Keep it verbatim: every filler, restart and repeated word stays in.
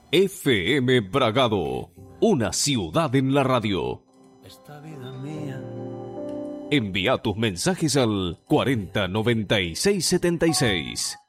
F M Bragado, una ciudad en la radio. Esta vida mía. Envía tus mensajes al cuarenta noventa y seis setenta y seis.